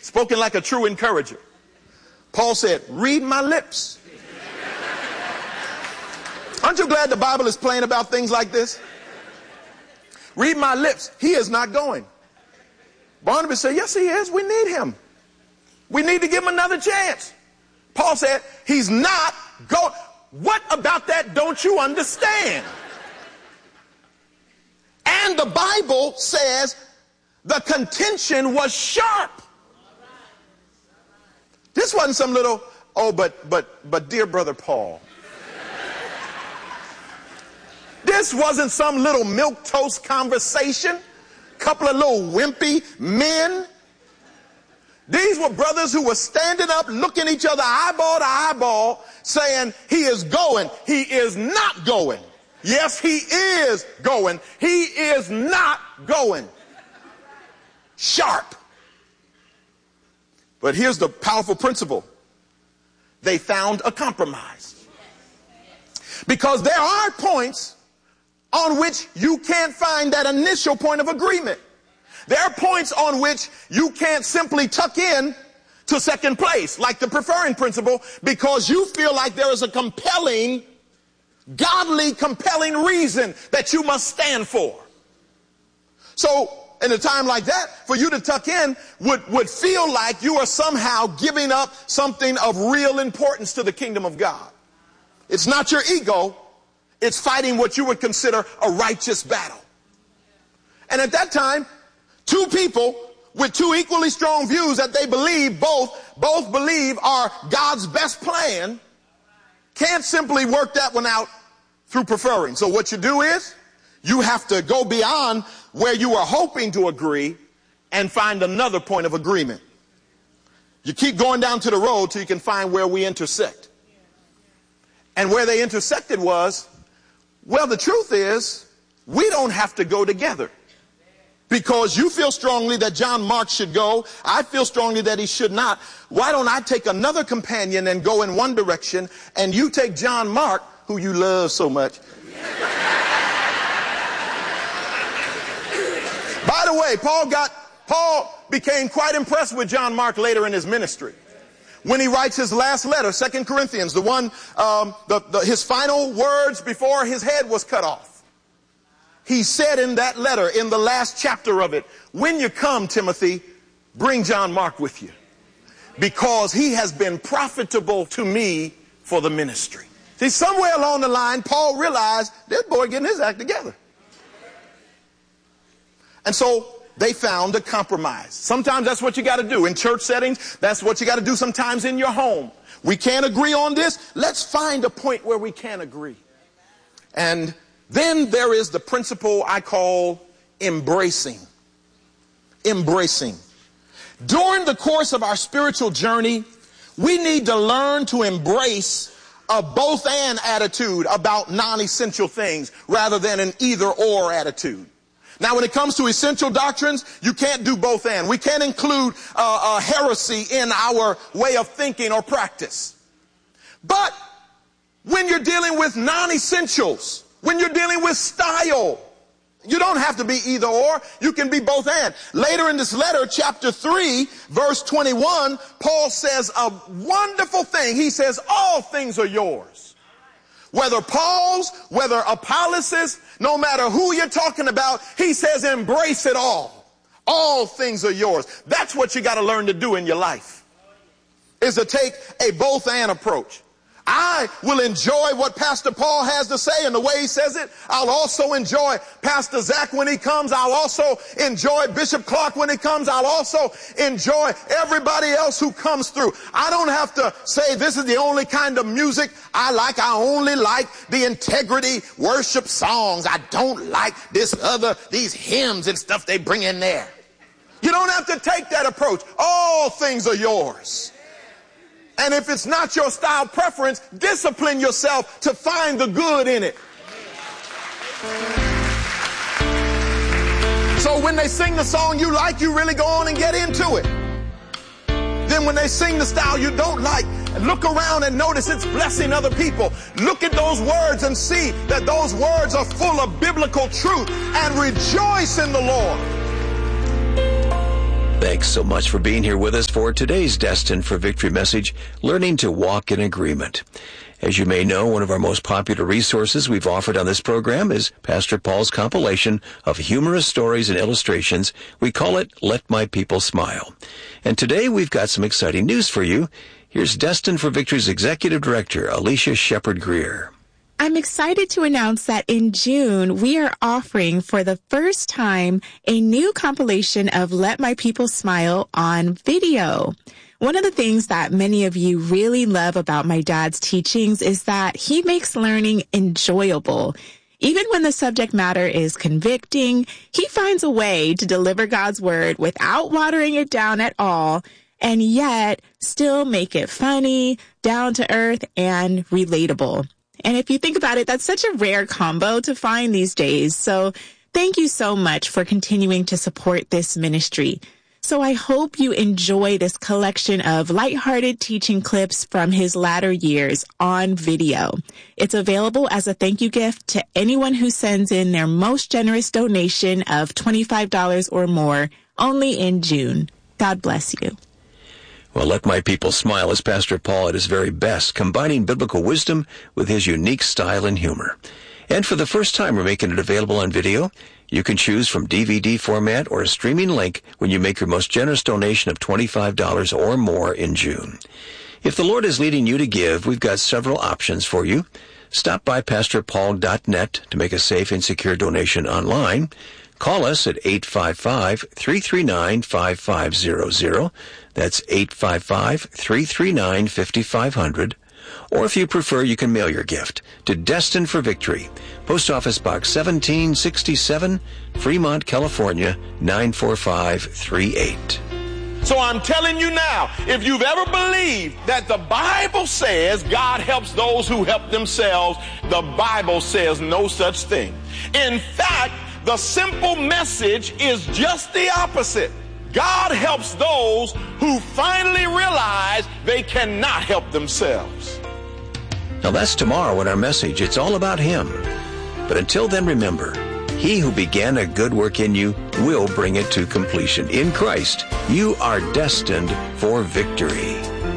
spoken like a true encourager. Paul said, read my lips. Aren't you glad the Bible is plain about things like this? Read my lips. He is not going. Barnabas said, yes, he is. We need him. We need to give him another chance. Paul said, he's not going. What about that don't you understand? And the Bible says the contention was sharp. This wasn't some little, but dear brother Paul. This wasn't some little milquetoast conversation. Couple of little wimpy men. These were brothers who were standing up, looking each other eyeball to eyeball, saying, he is going. He is not going. Yes, he is going. He is not going. Sharp. But here's the powerful principle. They found a compromise. Because there are points on which you can't find that initial point of agreement. There are points on which you can't simply tuck in to second place, like the preferring principle, because you feel like there is a compelling, godly, compelling reason that you must stand for. So, in a time like that, for you to tuck in would feel like you are somehow giving up something of real importance to the kingdom of God. It's not your ego. It's fighting what you would consider a righteous battle. And at that time, two people with two equally strong views that they believe both believe are God's best plan can't simply work that one out through preferring. So what you do is you have to go beyond where you are hoping to agree and find another point of agreement. You keep going down to the road till you can find where we intersect. And where they intersected was, well, the truth is, we don't have to go together. Because you feel strongly that John Mark should go. I feel strongly that he should not. Why don't I take another companion and go in one direction, and you take John Mark, who you love so much. By the way, Paul became quite impressed with John Mark later in his ministry. When he writes his last letter, 2 Corinthians, the one, his final words before his head was cut off. He said in that letter, in the last chapter of it, when you come, Timothy, bring John Mark with you, because he has been profitable to me for the ministry. See, somewhere along the line, Paul realized this boy getting his act together. And so they found a compromise. Sometimes that's what you got to do in church settings. That's what you got to do sometimes in your home. We can't agree on this. Let's find a point where we can agree. And then there is the principle I call embracing. Embracing. During the course of our spiritual journey, we need to learn to embrace a both and attitude about non-essential things rather than an either or attitude. Now, when it comes to essential doctrines, you can't do both and. We can't include heresy in our way of thinking or practice. But when you're dealing with non-essentials, when you're dealing with style, you don't have to be either or. You can be both and. Later in this letter, chapter 3, verse 21, Paul says a wonderful thing. He says, all things are yours. Whether Paul's, whether Apollos', no matter who you're talking about, he says embrace it all. All things are yours. That's what you got to learn to do in your life, is to take a both and approach. I will enjoy what Pastor Paul has to say and the way he says it. I'll also enjoy Pastor Zach when he comes. I'll also enjoy Bishop Clark when he comes. I'll also enjoy everybody else who comes through. I don't have to say this is the only kind of music I like. I only like the integrity worship songs. I don't like these hymns and stuff they bring in there. You don't have to take that approach. All things are yours. And if it's not your style preference, discipline yourself to find the good in it. So when they sing the song you like, you really go on and get into it. Then when they sing the style you don't like, look around and notice it's blessing other people. Look at those words and see that those words are full of biblical truth, and rejoice in the Lord. Thanks so much for being here with us for today's Destined for Victory message, Learning to Walk in Agreement. As you may know, one of our most popular resources we've offered on this program is Pastor Paul's compilation of humorous stories and illustrations. We call it Let My People Smile. And today we've got some exciting news for you. Here's Destined for Victory's Executive Director, Alicia Shepard-Greer. I'm excited to announce that in June, we are offering for the first time a new compilation of Let My People Smile on video. One of the things that many of you really love about my dad's teachings is that he makes learning enjoyable. Even when the subject matter is convicting, he finds a way to deliver God's word without watering it down at all, and yet still make it funny, down to earth, and relatable. And if you think about it, that's such a rare combo to find these days. So thank you so much for continuing to support this ministry. So I hope you enjoy this collection of lighthearted teaching clips from his latter years on video. It's available as a thank you gift to anyone who sends in their most generous donation of $25 or more, only in June. God bless you. Well, Let My People Smile is Pastor Paul at his very best, combining biblical wisdom with his unique style and humor. And for the first time, we're making it available on video. You can choose from DVD format or a streaming link when you make your most generous donation of $25 or more in June. If the Lord is leading you to give, we've got several options for you. Stop by PastorPaul.net to make a safe and secure donation online. Call us at 855-339-5500. That's 855-339-5500. Or if you prefer, you can mail your gift to Destined for Victory, Post Office Box 1767, Fremont, California, 94538. So I'm telling you now, if you've ever believed that the Bible says God helps those who help themselves, the Bible says no such thing. In fact, the simple message is just the opposite. God helps those who finally realize they cannot help themselves. Now that's tomorrow in our message. It's all about Him. But until then, remember, He who began a good work in you will bring it to completion. In Christ, you are destined for victory.